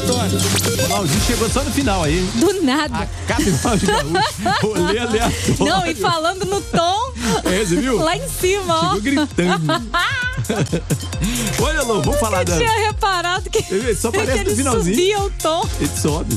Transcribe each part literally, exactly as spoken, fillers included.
história. Ronaldinho chegou só no final aí. Do nada. A Capital de Gaúcho. Rolê aleatório. Não, e falando no tom. É, você viu? Lá em cima, ó. Chegou gritando. Olha, Lô, vamos falar da... Eu tinha reparado que, Só parece que no ele finalzinho. subia o tom. Ele sobe.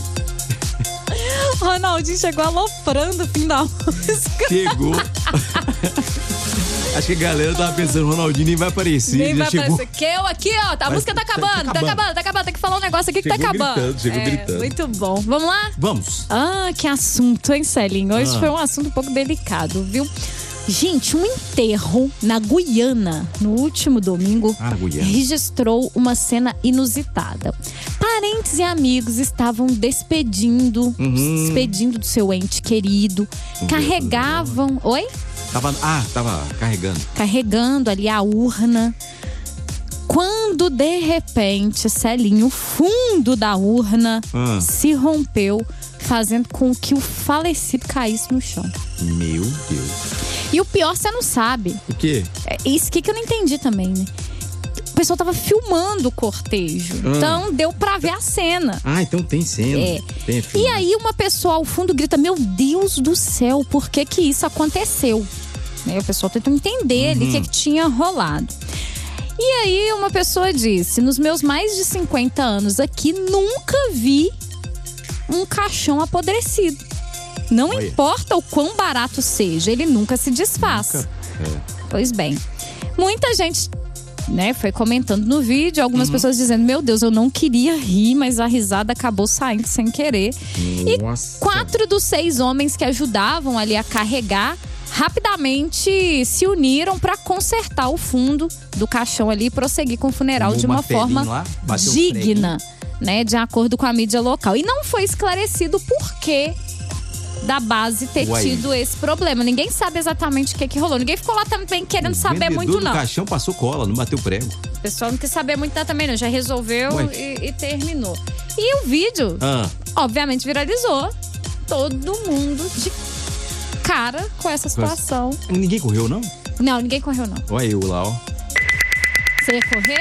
Ronaldinho chegou aloprando o fim da música. Chegou. Acho que a galera tava pensando, Ronaldinho nem vai aparecer. Nem já vai chegou. aparecer. Que eu aqui, ó, a música tá acabando, tá, tá acabando, tá acabando. Tem que falar um negócio aqui que Chegou tá acabando. Gritando, chegou é, gritando. Muito bom. Vamos lá? Vamos. Ah, que assunto, hein, Celinho? Hoje Ah. foi um assunto um pouco delicado, viu? Gente, um enterro na Guiana, no último domingo, Ah, na Guiana. registrou uma cena inusitada. Parentes e amigos estavam despedindo, Uhum. despedindo do seu ente querido, Meu carregavam... Oi? Tava, ah, tava carregando. Carregando ali a urna. Quando, de repente, Celinho, o fundo da urna Ah. se rompeu, fazendo com que o falecido caísse no chão. Meu Deus. E o pior, você não sabe. O quê? É isso que, que eu não entendi também, né? O pessoal tava filmando o cortejo. Ah. Então, deu pra ver a cena. Ah, então tem cena. É. Tem filme. E aí, uma pessoa ao fundo grita: meu Deus do céu, por que que isso aconteceu? Né? O pessoal tentou entender ali o que, que tinha rolado. E aí, uma pessoa disse: nos meus mais de cinquenta anos aqui, nunca vi um caixão apodrecido. Não Olha. importa o quão barato seja, ele nunca se desfaz. Nunca. É. Pois bem, muita gente, né, foi comentando no vídeo, algumas pessoas dizendo: meu Deus, eu não queria rir, mas a risada acabou saindo sem querer. Nossa. E quatro dos seis homens que ajudavam ali a carregar rapidamente se uniram para consertar o fundo do caixão ali e prosseguir com o funeral Tomou de uma uma forma lá, bateu um digna, né, de acordo com a mídia local. E não foi esclarecido o porquê da base ter Uai. tido esse problema. Ninguém sabe exatamente o que, que rolou. Ninguém ficou lá também querendo O saber vendedor muito, do não. caixão passou cola, não bateu prego. O pessoal não quis saber muito não, também, não. Já resolveu Uai. e, e terminou. E o vídeo, Ah, obviamente, viralizou. Todo mundo de cara com essa situação. ninguém correu, não? Não, ninguém correu, não. Olha eu lá, ó. Você ia correr?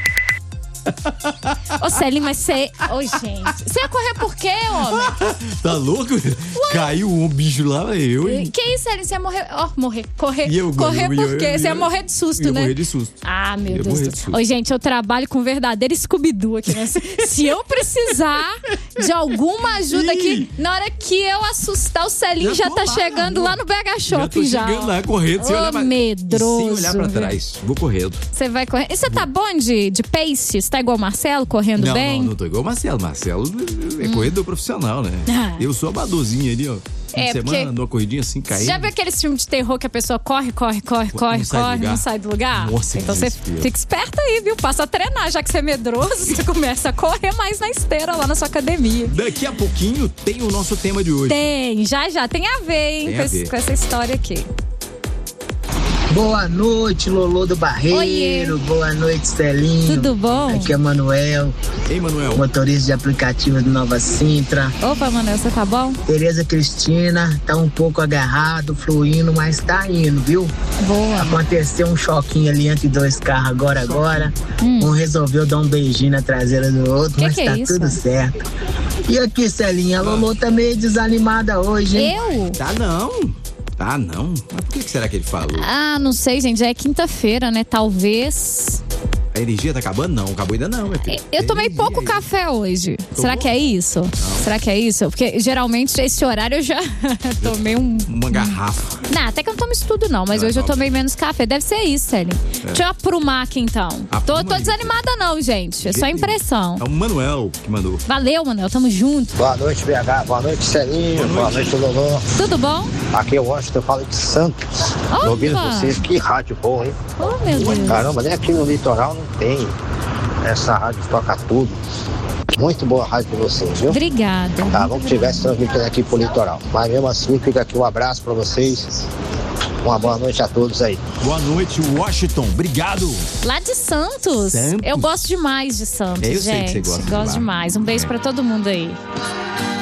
Ô, Celinho, mas você... Ô, gente. Você ia correr por quê, homem? Tá louco? Caiu um bicho lá, eu e... Que isso, Celinho? Você ia morrer... Ó, morrer. Correr. E eu, correr eu, eu, por quê? eu, eu, Você ia eu, morrer de susto, eu né? morrer de susto. Ah, meu Eu ia Deus morrer do de céu. susto. Ô, gente, eu trabalho com verdadeiro Scooby-Doo aqui, né? Se eu precisar de alguma ajuda aqui, na hora que eu assustar, o Celinho já, Já tô tá lá, chegando amor. lá no B H Já tô Shopping já. chegando lá, correndo, sem Ô, olhar pra... medroso, Sem olhar pra viu? trás. Vou correndo. Você vai correndo. E você tá bom de, de pace? Você tá igual o Marcelo, correndo Não, bem? não, não tô igual o Marcelo. Marcelo é corredor profissional, né? Ah. Eu sou amadorzinho ali, ó. Fim É, de semana, porque- dou uma corridinha assim, Você caindo. já viu aqueles filmes de terror que a pessoa corre, corre, corre, corre, não sai do corre, lugar? não sai do lugar? Nossa, que então você desespero. fica esperto aí, viu? Passa a treinar, já que você é medroso, você começa a correr mais na esteira lá na sua academia. Daqui a pouquinho tem o nosso tema de hoje. Tem, já já, tem a ver, hein, Tem com, a esse- ver. com essa história aqui. Boa noite, Lolô do Barreiro. Oiê. Boa noite, Celinho. Tudo bom? Aqui é Manuel, Ei, Manuel. motorista de aplicativo de Nova Sintra. Opa, Manuel, você tá bom? Tereza Cristina tá um pouco agarrado, fluindo, mas tá indo, viu? Boa. Aconteceu um choquinho ali entre dois carros agora, agora. Um resolveu dar um beijinho na traseira do outro, Hum. Que mas que é tá isso? tudo certo. E aqui, Celinha, a Lolô tá meio desanimada hoje, hein? Eu? Tá não. Tá não. Mas por que que será que ele falou? Ah, não sei, gente, já é quinta-feira, né? Talvez. A energia tá acabando? Não, acabou ainda não, meu filho. Eu Tem tomei energia pouco aí. café hoje. Será Tomou? que é isso? Será que é isso? Porque geralmente esse horário eu já tomei um. Uma garrafa. Não, até que eu não tomo isso tudo, não, mas Ah, hoje eu não. tomei menos café. Deve ser isso, Celinho. Deixa eu aprumar aqui então. Tô, Apruma tô aí. desanimada, não, gente. É só impressão. É o Manuel que mandou. Valeu, Manuel. Tamo junto. Boa noite, B H. Boa noite, Celinho. Boa noite, Lolô. Tudo bom? Aqui é o Washington, eu falo de Santos. Opa! Tô ouvindo vocês, que rádio bom, hein? Oh, meu Deus. Caramba, nem aqui no litoral não tem. Essa rádio toca tudo. Muito boa a rádio de vocês, viu? Obrigada. Tá, vamos que tivesse transmitindo aqui pro litoral. Mas mesmo assim, fica aqui um abraço pra vocês. Uma boa noite a todos aí. Boa noite, Washington. Obrigado. Lá de Santos. Santos? Eu gosto demais de Santos, Eu sei que gente. você gosta de Gosto lá. demais. Um beijo pra todo mundo aí.